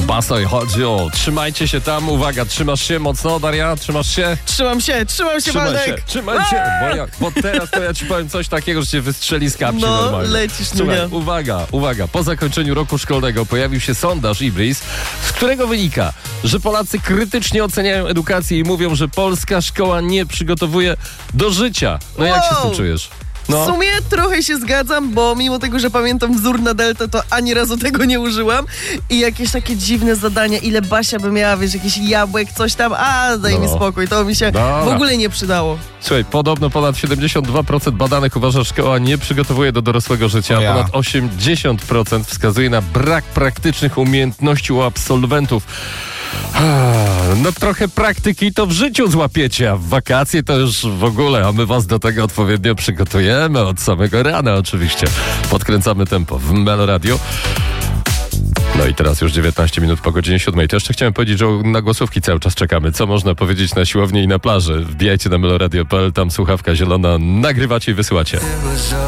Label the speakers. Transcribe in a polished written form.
Speaker 1: Basoj, chodzi o. Trzymajcie się tam, uwaga, trzymasz się mocno, Daria? Trzymasz się?
Speaker 2: Trzymam się, Waldek.
Speaker 1: Trzymaj się, bo teraz to ja ci powiem coś takiego, że cię wystrzeli z kapci normalnie.
Speaker 2: Lecisz,
Speaker 1: Słuchaj, uwaga, po zakończeniu roku szkolnego pojawił się sondaż IBRIS, z którego wynika, że Polacy krytycznie oceniają edukację i mówią, że polska szkoła nie przygotowuje do życia. No jak się z tym czujesz?
Speaker 2: W sumie trochę się zgadzam, bo mimo tego, że pamiętam wzór na deltę, to ani razu tego nie użyłam. I jakieś takie dziwne zadania, ile Basia by miała, wiesz, jakiś jabłek, coś tam, daj mi spokój, to mi się w ogóle nie przydało.
Speaker 1: Słuchaj, podobno ponad 72% badanych uważa, że szkoła nie przygotowuje do dorosłego życia, a ponad 80% wskazuje na brak praktycznych umiejętności u absolwentów. No trochę praktyki to w życiu złapiecie, a w wakacje to już w ogóle, a my was do tego odpowiednio przygotujemy od samego rana oczywiście. Podkręcamy tempo w Melo Radio. No i teraz już 19 minut po godzinie 7. To jeszcze chciałem powiedzieć, że na głosówki cały czas czekamy. Co można powiedzieć na siłowni i na plaży? Wbijajcie na meloradio.pl, tam słuchawka zielona, nagrywacie i wysyłacie.